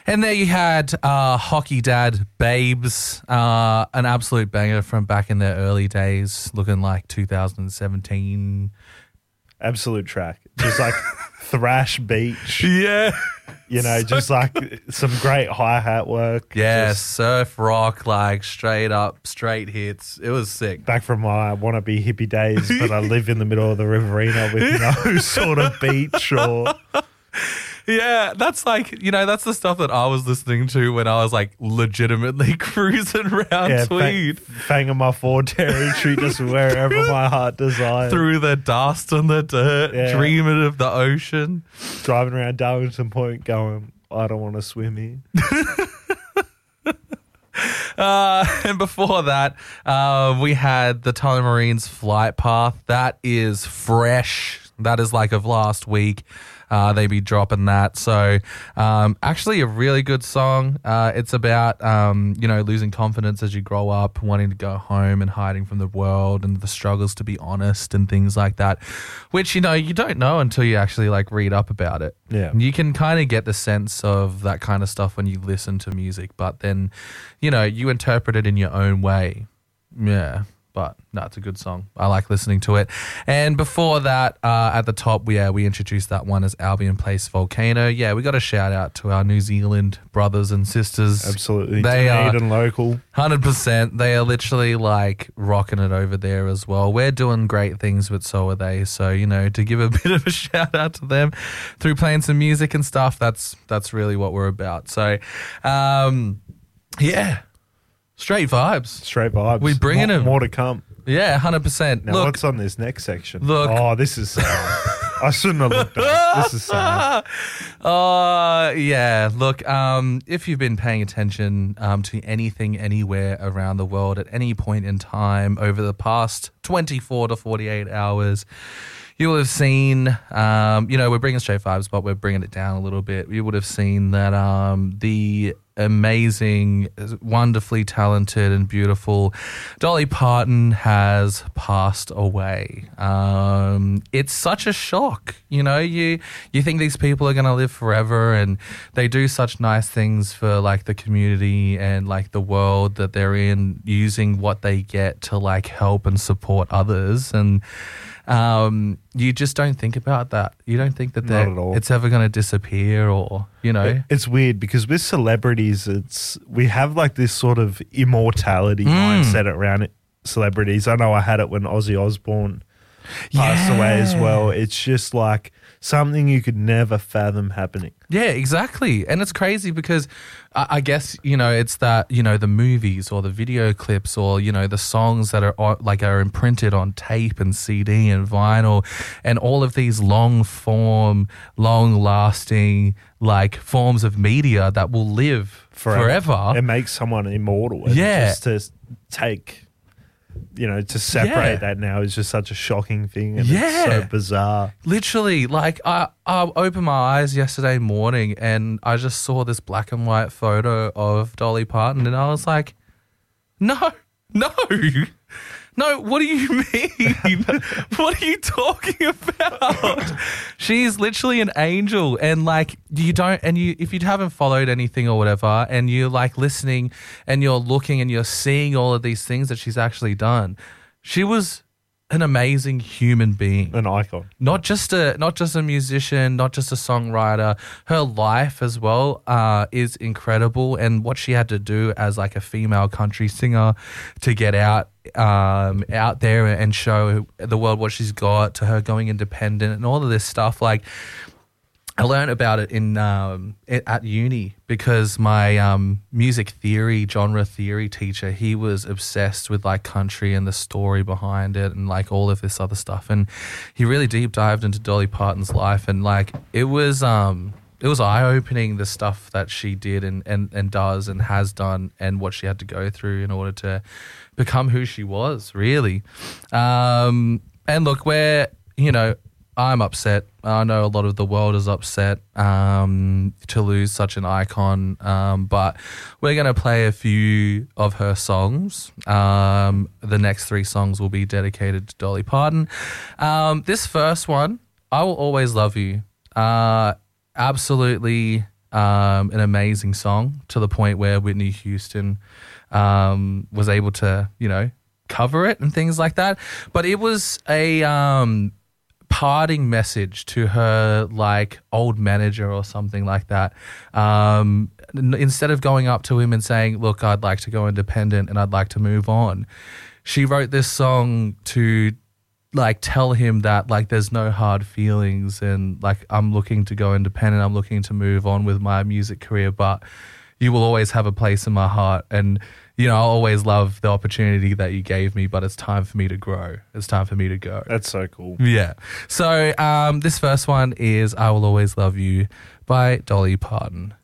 And there you had Hockey Dad Babes, an absolute banger from back in their early days, looking like 2017. Absolute track. Just like thrash beach. Yeah. You know, just like some great hi-hat work. Yeah, Just surf rock, like straight up, straight hits. It was sick. back from my wannabe hippie days, but I live in the middle of the Riverina with no sort of beach or... Yeah, that's like, you know, that's the stuff that I was listening to when I was like legitimately cruising around Tweed. Fanging my Ford territory, just wherever my heart desires. Through the dust and the dirt, Yeah. dreaming of the ocean. Driving around Darlington Point going, I don't want to swim here. And before that, we had the Tullamarines Flight Path. That is fresh. That is like of last week. They be dropping that. So actually a really good song. It's about, you know, losing confidence as you grow up, wanting to go home and hiding from the world and the struggles to be honest and things like that, which, you know, you don't know until you actually like read up about it. Yeah. You can kind of get the sense of that kind of stuff when you listen to music, but then, you know, you interpret it in your own way. Yeah. But no, it's a good song. I like listening to it. And before that, at the top, we introduced that one as Albion Place Volcano. Yeah, we got a shout out to our New Zealand brothers and sisters. Absolutely. They are Dunedin local. 100%. They are literally like rocking it over there as well. We're doing great things, but so are they. So, you know, to give a bit of a shout out to them through playing some music and stuff, that's really what we're about. So, yeah. Straight vibes. Straight vibes. We bringing them. More to come. Yeah, 100%. Now, Look, what's on this next section? Look. Oh, this is sad. I shouldn't have looked at it. This is sad. Yeah. Look, if you've been paying attention to anything, anywhere around the world at any point in time over the past 24 to 48 hours, you will have seen, you know, we're bringing straight vibes, but we're bringing it down a little bit. You would have seen that the amazing, wonderfully talented and beautiful Dolly Parton has passed away. It's such a shock. You know, you think these people are going to live forever and they do such nice things for like the community and like the world that they're in, using what they get to like help and support others. And you just don't think about that. You don't think that Not at all. it's ever going to disappear or, you know. It's weird because with celebrities, we have like this sort of immortality mindset around it. Celebrities. I know I had it when Ozzy Osbourne passed away as well. It's just like something you could never fathom happening. Yeah, exactly. And it's crazy because I guess, you know, it's that, you know, the movies or the video clips or, you know, the songs that are imprinted on tape and CD and vinyl and all of these long form, long lasting like forms of media that will live forever. It makes someone immortal. And Yeah. just to take, you know, to separate that now is just such a shocking thing and it's so bizarre. Literally, like I opened my eyes yesterday morning and I just saw this black and white photo of Dolly Parton and I was like, no, what do you mean? What are you talking about? She's literally an angel and like if you haven't followed anything or whatever and you're like listening and you're looking and you're seeing all of these things that she's actually done, she was an amazing human being. An icon. Not just a musician, not just a songwriter. Her life as well is incredible, and what she had to do as like a female country singer to get out there and show the world what she's got, to her going independent and all of this stuff. Like, I learned about it at uni because my music theory, genre theory teacher, he was obsessed with like country and the story behind it and like all of this other stuff. And he really deep dived into Dolly Parton's life, and like it was eye-opening, the stuff that she did and does and has done and what she had to go through in order to become who she was, really. And look, I'm upset. I know a lot of the world is upset to lose such an icon, but we're going to play a few of her songs. The next 3 songs will be dedicated to Dolly Parton. This first one, I Will Always Love You. Absolutely an amazing song to the point where Whitney Houston was able to, cover it and things like that. But it was a parting message to her like old manager or something like that. Instead of going up to him and saying, look, I'd like to go independent and I'd like to move on, she wrote this song to like tell him that like there's no hard feelings and like I'm looking to go independent, I'm looking to move on with my music career, but you will always have a place in my heart, and I'll always love the opportunity that you gave me, but it's time for me to grow. It's time for me to go. That's so cool. Yeah. So this first one is I Will Always Love You by Dolly Parton.